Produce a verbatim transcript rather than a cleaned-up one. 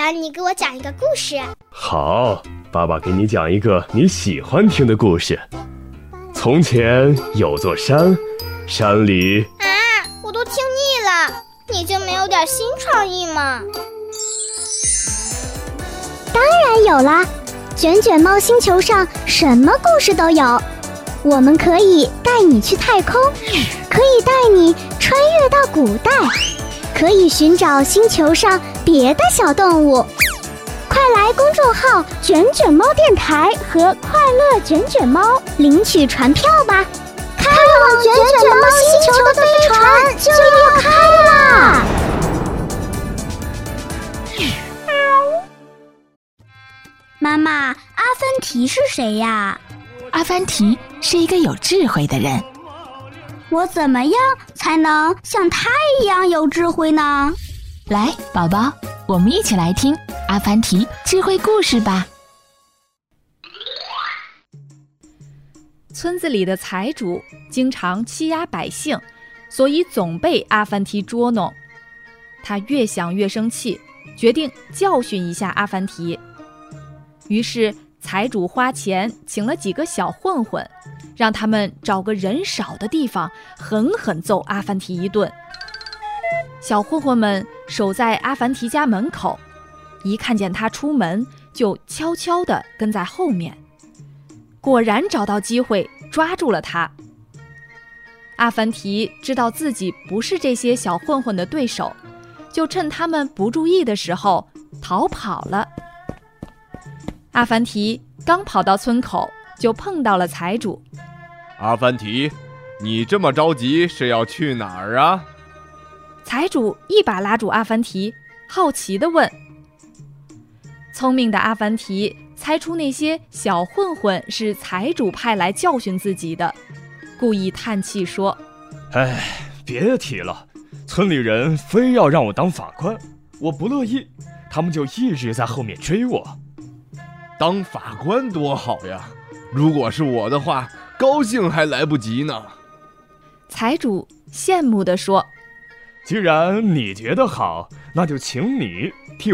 然你给我讲一个故事。 好，爸爸给你讲一个你喜欢听的故事。从前有座山，山里…… 啊，我都听腻了，你就没有点新创意吗？ 当然有啦，卷卷猫星球上什么故事都有。我们可以带你去太空，可以带你穿越到古代，可以寻找星球上别的小动物。快来公众号卷卷猫电台和快乐卷卷猫领取船票吧，开往卷卷猫星球的飞船就要开啦！妈妈，阿凡提是谁呀？ 阿凡提是一个有智慧的人。 我怎么样才能像他一样有智慧呢？ 来，宝宝，我们一起来听阿凡提智慧故事吧。 村子里的财主经常欺压百姓，所以总被阿凡提捉弄。他越想越生气，决定教训一下阿凡提。于是财主花钱请了几个小混混，让他们找个人少的地方狠狠揍阿凡提一顿。小混混们守在阿凡提家门口，一看见他出门就悄悄地跟在后面，果然找到机会抓住了他。阿凡提知道自己不是这些小混混的对手，就趁他们不注意的时候逃跑了。阿凡提刚跑到村口，就碰到了财主。 阿凡提，你这么着急是要去哪儿啊？ 财主一把拉住阿凡提，好奇地问。聪明的阿凡提猜出那些小混混是财主派来教训自己的，故意叹气说： 哎，别提了，村里人非要让我当法官，我不乐意，他们就一直在后面追我。 当法官多好呀，如果是我的话，高兴还来不及呢。 财主羡慕地说： 既然你觉得好，那就请你替